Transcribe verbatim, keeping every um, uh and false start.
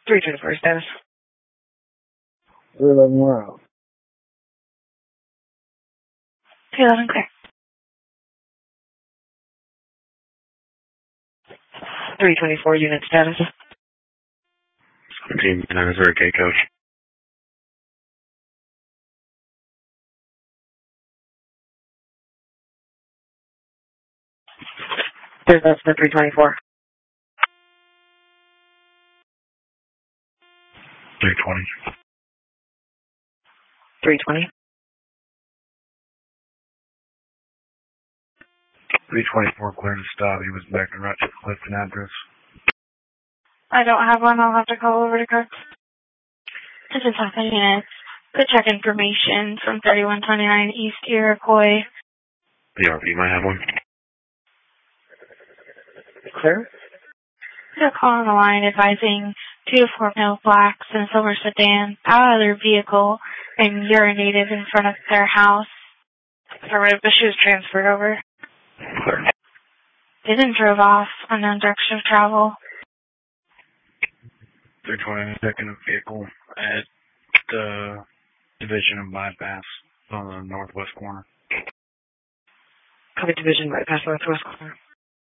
three twenty-four status. three eleven, we're out. two eleven, clear. three twenty-four unit status. Team nine zero K coach. There's that's the three twenty-four. three twenty. three twenty. three twenty-four clear to stop. He was back to right to the Clifton address. I don't have one. I'll have to call over to Cook. This is happening units. Good check information from thirty-one twenty-nine East Iroquois. The R P might have one. Clear? They're calling the line advising two to four male blacks in a silver sedan out of their vehicle and urinated in front of their house. Affirmative, but she was transferred over. Clear. They then drove off unknown direction of travel. three twenty second of vehicle at the Division of Bypass on the northwest corner. Copy Division right past northwest corner.